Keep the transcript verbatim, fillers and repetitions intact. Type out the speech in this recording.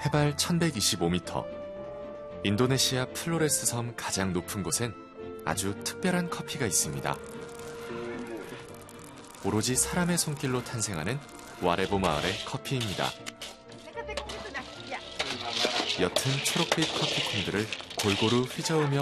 해발 천백이십오 미터. 인도네시아 플로레스 섬 가장 높은 곳엔 아주 특별한 커피가 있습니다. 오로지 사람의 손길로 탄생하는 와레보 마을의 커피입니다. 옅은 초록빛 커피콩들을 골고루 휘저으며